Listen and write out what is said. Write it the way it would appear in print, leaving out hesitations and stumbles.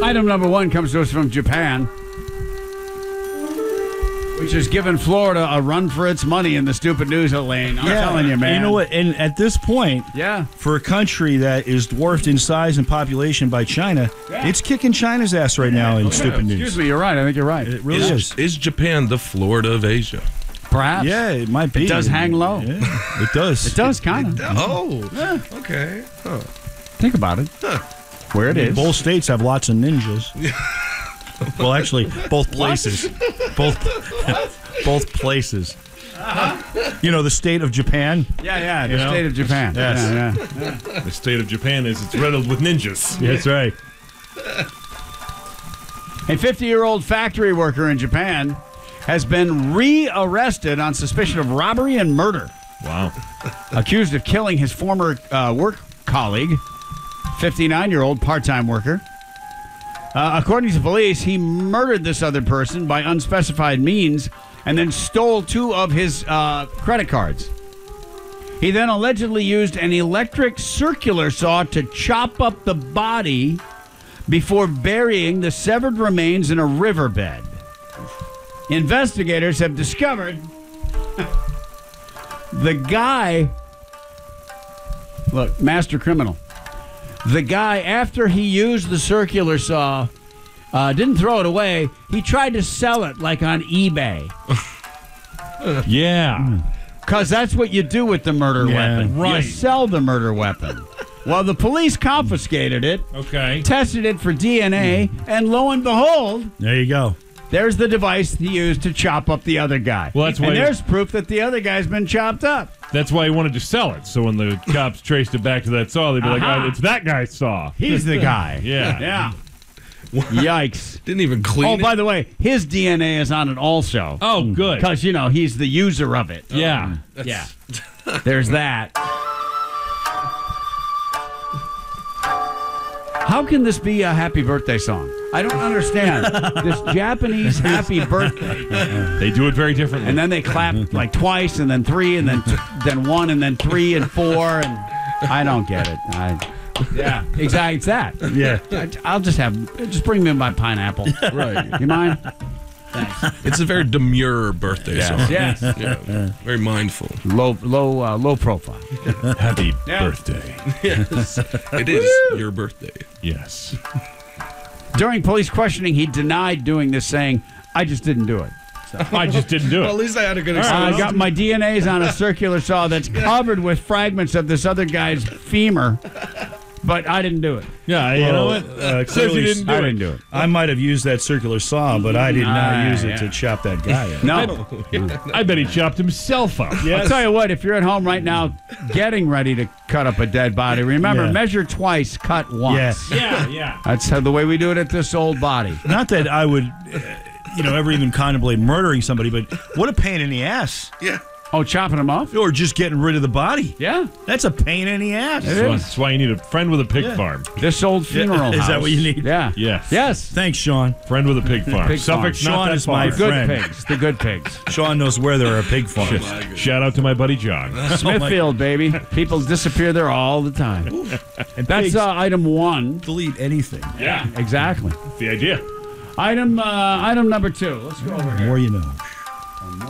Item number 1 comes to us from Japan, which has given Florida a run for its money in the stupid news lane. I'm telling you, man. You know what? And at this point, Yeah. for a country that is dwarfed in size and population by China, it's kicking China's ass right now in stupid news. Excuse me, you're right. I think you're right. It really is. Is Japan the Florida of Asia? Perhaps. Yeah, it might be. It does hang low. Yeah, it does. It does, kind of. Oh, okay. Huh. Think about it. Where it is. Both states have lots of ninjas. Well, actually, both places. Both places. You know, the state of Japan. Yeah, the You know? state of Japan. Yes. Yeah. The state of Japan it's riddled with ninjas. That's right. A 50-year-old factory worker in Japan has been re-arrested on suspicion of robbery and murder. Wow. Accused of killing his former work colleague, 59-year-old part-time worker. According to police, he murdered this other person by unspecified means and then stole 2 of his credit cards. He then allegedly used an electric circular saw to chop up the body before burying the severed remains in a riverbed. Investigators have discovered the guy, look, master criminal. The guy, after he used the circular saw, didn't throw it away. He tried to sell it, like on eBay. Yeah. Because that's what you do with the murder weapon. right. You sell the murder weapon. Well, the police confiscated it, Okay. tested it for DNA, and lo and behold, There you go. there's the device he used to chop up the other guy. Well, that's why and he- there's proof that the other guy's been chopped up. That's why he wanted to sell it. So when the cops traced it back to that saw, they'd be like, Aha. oh, it's that guy's saw. He's the guy. Yeah. Yeah. Yikes. Didn't even clean Oh, it. by the way, his DNA is on it also. Oh, good. Because, you know, he's the user of it. Yeah. Yeah. There's that. How can this be a happy birthday song? I don't understand. This Japanese happy birthday. They do it very differently. And then they clap like twice and then 3 and then 1 and then 3 and 4 and I don't get it. Yeah, exactly. It's that. Yeah. I'll just bring me my pineapple. Right. You mind? It's a very demure birthday song. Yes. Yeah. Very mindful. Low profile. Happy Yeah. birthday. Yes. It is your birthday. Yes. During police questioning, he denied doing this, saying, "I just didn't do it. I just didn't do Well, at it. least I had a good I excuse. got my DNA's on a circular saw that's covered with fragments of this other guy's femur, but I didn't do it. Yeah, you know what? Says clearly he didn't do I it. didn't do it. I might have used that circular saw, but I did not use it to chop that guy up. No. I bet he chopped himself up. I'll tell you what, if you're at home right now getting ready to cut up a dead body, remember, Yeah. measure twice, cut once. Yeah. Yeah. That's how, the way we do it at this old body. Not that I would, ever even contemplate murdering somebody, but what a pain in the ass. Yeah. Oh, chopping them off? Or just getting rid of the body. Yeah. That's a pain in the ass. That's why you need a friend with a pig farm. This old funeral Is house. that what you need? Yeah. Yes. Yes. Thanks, Sean. Friend with a pig farm. Pig Suffolk's farm. not Sean that is far. my The good friend. pigs. The good pigs. Sean knows where there are pig farms. Shout out to my buddy John. Smithfield, baby. People disappear there all the time. And That's pigs item 1. delete anything. Yeah. Exactly. That's the idea. Item number 2. Let's go over The here. more you know.